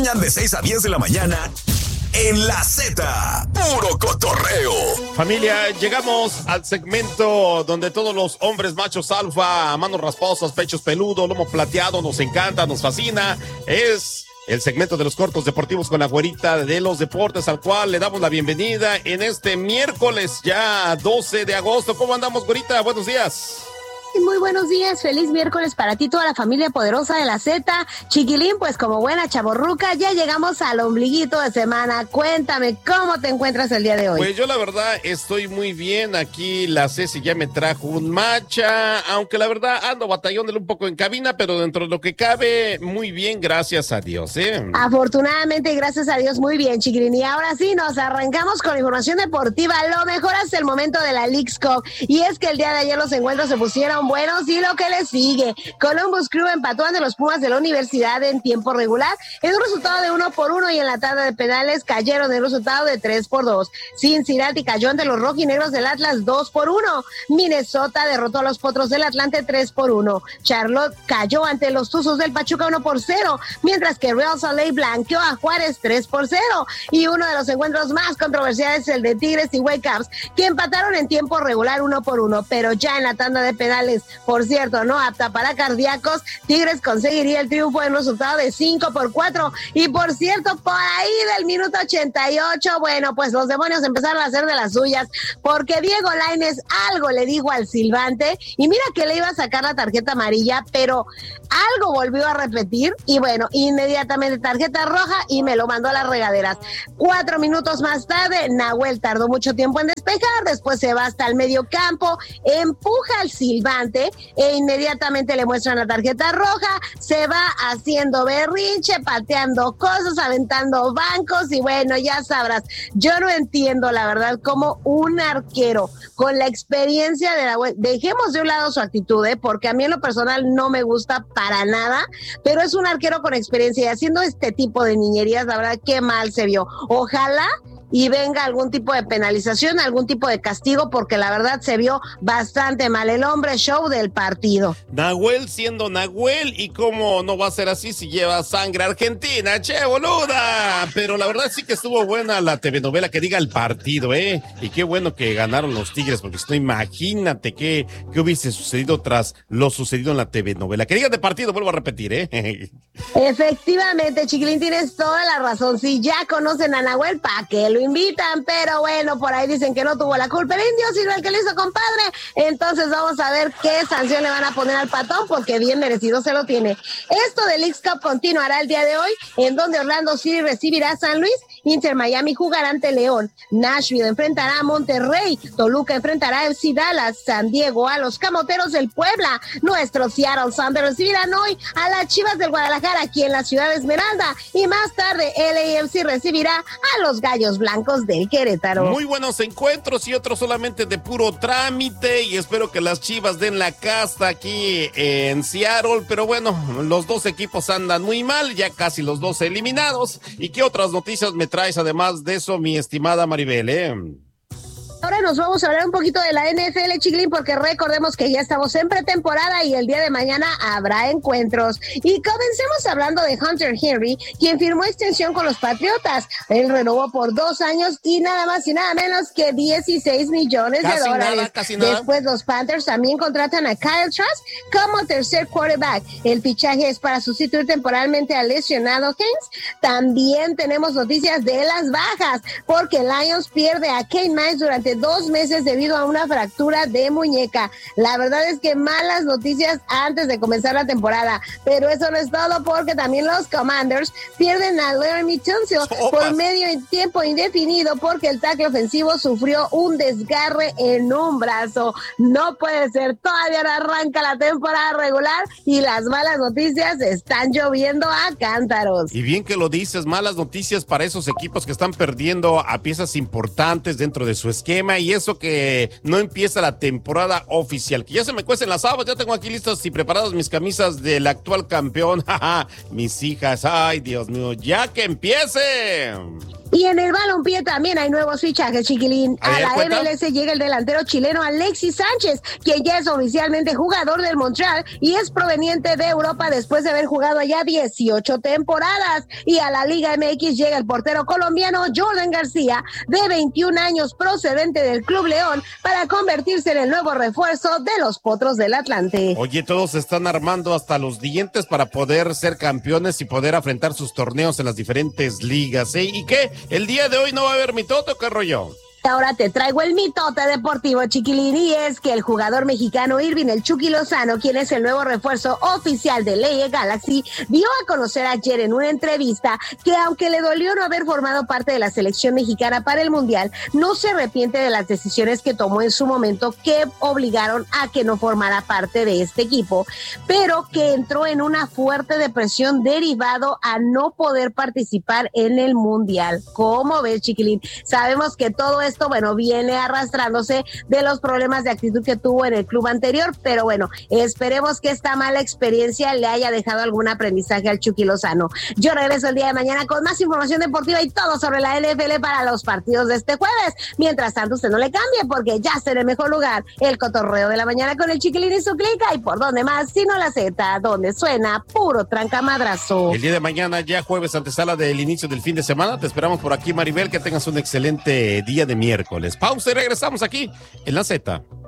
acompañan de 6 a 10 de la mañana en La Z, puro cotorreo. Familia, llegamos al segmento donde todos los hombres machos alfa, manos rasposas, pechos peludos, lomo plateado, nos encanta, nos fascina. Es el segmento de los cortos deportivos con la güerita de los deportes, al cual le damos la bienvenida en este miércoles ya 12 de agosto. ¿Cómo andamos, güerita? Buenos días. Muy buenos días, feliz miércoles para ti, toda la familia poderosa de la Z. Chiquilín, pues como buena chavorruca, ya llegamos al ombliguito de semana. Cuéntame, ¿cómo te encuentras el día de hoy? Pues yo la verdad estoy muy bien. Aquí la Ceci ya me trajo un matcha, aunque la verdad ando batallándole un poco en cabina, pero dentro de lo que cabe, muy bien, gracias a Dios, Afortunadamente y gracias a Dios, muy bien, Chiquilín. Y ahora sí, nos arrancamos con información deportiva. Lo mejor hasta el momento de la Leagues Cup. Y es que el día de ayer los encuentros se pusieron buenos y lo que le sigue. Columbus Crew empató ante los Pumas de la Universidad en tiempo regular en un resultado de 1-1 y en la tanda de penales cayeron en un resultado de 3-2. Cincinnati cayó ante los rojinegros del Atlas 2-1. Minnesota derrotó a los Potros del Atlante 3-1. Charlotte cayó ante los Tuzos del Pachuca 1-0, mientras que Real Salt Lake blanqueó a Juárez 3-0. Y uno de los encuentros más controversiales es el de Tigres y Whitecaps, que empataron en tiempo regular 1-1, pero ya en la tanda de penales, por cierto, no apta para cardíacos, Tigres conseguiría el triunfo en un resultado de 5-4. Y por cierto, por ahí del minuto 88, bueno, pues los demonios empezaron a hacer de las suyas, porque Diego Lainez algo le dijo al silbante, y mira que le iba a sacar la tarjeta amarilla, pero algo volvió a repetir, y bueno, inmediatamente tarjeta roja y me lo mandó a las regaderas. 4 minutos más tarde, Nahuel tardó mucho tiempo en despejar, después se va hasta el medio campo, empuja al silbante e inmediatamente le muestran la tarjeta roja, se va haciendo berrinche, pateando cosas, aventando bancos y bueno, ya sabrás, yo no entiendo la verdad cómo un arquero con la experiencia de la... Dejemos de un lado su actitud, porque a mí en lo personal no me gusta para nada, pero es un arquero con experiencia y haciendo este tipo de niñerías, la verdad, qué mal se vio. Ojalá y venga algún tipo de penalización, algún tipo de castigo, porque la verdad se vio bastante mal el hombre show del partido. Nahuel siendo Nahuel, y cómo no va a ser así si lleva sangre argentina, che boluda. Pero la verdad sí que estuvo buena la telenovela, que diga el partido, y qué bueno que ganaron los Tigres, porque si no, imagínate qué hubiese sucedido tras lo sucedido en la telenovela. Que diga de partido, vuelvo a repetir, Efectivamente, Chiquilín, tienes toda la razón. Si ya conocen a Nahuel, ¿para qué lo invitan? Pero bueno, por ahí dicen que no tuvo la culpa el indio, sino el que lo hizo, compadre. Entonces vamos a ver qué sanción le van a poner al patón, porque bien merecido se lo tiene. Esto del Leagues Cup continuará el día de hoy, en donde Orlando City recibirá a San Luis, Inter Miami jugará ante León, Nashville enfrentará a Monterrey, Toluca enfrentará a FC Dallas, San Diego a los Camoteros del Puebla, nuestros Seattle Sounders recibirán hoy a las Chivas del Guadalajara aquí en la ciudad de Esmeralda, y más tarde LAFC recibirá a los Gallos Blancos del Querétaro. Muy buenos encuentros y otros solamente de puro trámite, y espero que las Chivas den la casta aquí en Seattle, pero bueno, los dos equipos andan muy mal, ya casi los dos eliminados. ¿Y qué otras noticias me traes además de eso, mi estimada Maribel, Ahora nos vamos a hablar un poquito de la NFL, Chiquilín, porque recordemos que ya estamos en pretemporada y el día de mañana habrá encuentros. Y comencemos hablando de Hunter Henry, quien firmó extensión con los Patriotas. Él renovó por 2 años y nada más y nada menos que $16 millones. Casi nada. Después los Panthers también contratan a Kyle Trask como tercer quarterback. El fichaje es para sustituir temporalmente al lesionado Haynes. También tenemos noticias de las bajas, porque Lions pierde a Kane Miles durante 2 meses debido a una fractura de muñeca. La verdad es que malas noticias antes de comenzar la temporada, pero eso no es todo, porque también los Commanders pierden a Laramie Tunsil por medio tiempo indefinido, porque el tackle ofensivo sufrió un desgarre en un brazo. No puede ser, todavía no arranca la temporada regular y las malas noticias están lloviendo a cántaros. Y bien que lo dices, malas noticias para esos equipos que están perdiendo a piezas importantes dentro de su esquema, y eso que no empieza la temporada oficial, que ya se me cuecen las habas. Ya tengo aquí listas y preparadas mis camisas del actual campeón, mis hijas, ay Dios mío, ya que empiece. Y en el balompié también hay nuevos fichajes, chiquilín. A la MLS llega el delantero chileno Alexis Sánchez, quien ya es oficialmente jugador del Montreal y es proveniente de Europa después de haber jugado allá 18 temporadas. Y a la Liga MX llega el portero colombiano Jordan García, de 21 años, procedente del Club León, para convertirse en el nuevo refuerzo de los Potros del Atlante. Oye, todos se están armando hasta los dientes para poder ser campeones y poder afrontar sus torneos en las diferentes ligas, ¿eh? ¿Y qué? ¿El día de hoy no va a haber mitote o qué rollo? Ahora te traigo el mitote deportivo, chiquilín, y es que el jugador mexicano Irving El Chucky Lozano, quien es el nuevo refuerzo oficial de LA Galaxy, dio a conocer ayer en una entrevista que aunque le dolió no haber formado parte de la selección mexicana para el Mundial, no se arrepiente de las decisiones que tomó en su momento que obligaron a que no formara parte de este equipo, pero que entró en una fuerte depresión derivado a no poder participar en el Mundial. ¿Cómo ves, chiquilín? Sabemos que todo esto, viene arrastrándose de los problemas de actitud que tuvo en el club anterior, pero bueno, esperemos que esta mala experiencia le haya dejado algún aprendizaje al Chucky Lozano. Yo regreso el día de mañana con más información deportiva y todo sobre la NFL para los partidos de este jueves. Mientras tanto, usted no le cambie porque ya está en el mejor lugar, el cotorreo de la mañana con el Chiquilín y su clica, y por donde más, sino la Z, donde suena puro trancamadrazo. El día de mañana, ya jueves, antesala del inicio del fin de semana, te esperamos por aquí, Maribel, que tengas un excelente día de miércoles. Pausa y regresamos aquí en la Z.